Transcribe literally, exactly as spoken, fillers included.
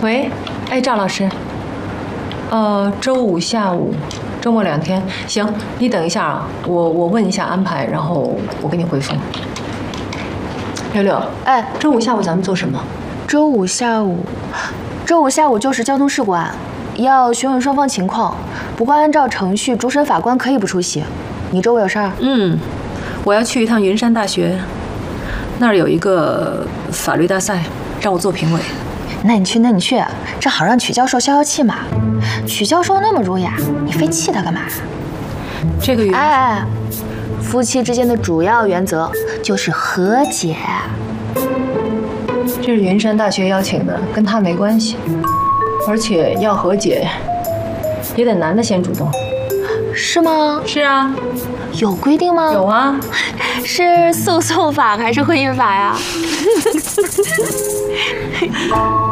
喂，哎，赵老师，呃，周五下午，周末两天，行，你等一下啊，我我问一下安排，然后我给你回复。六六， 哎， 周五下午咱们做什么？ 周五下午，周五下午就是交通事故案，要询问双方情况。不过按照程序，主审法官可以不出席。你周五有事儿？ 嗯，我要去一趟云山大学，那儿有一个法律大赛，让我做评委。 那你去，那你去，正好让曲教授消消气嘛。曲教授那么儒雅，你非气他干嘛？ 这个原哎哎，夫妻之间的主要原则就是和解。 这是云山大学邀请的，跟他没关系。而且要和解，也得男的先主动。 是吗？ 是啊。 有规定吗？ 有啊。 是诉讼法还是婚姻法呀？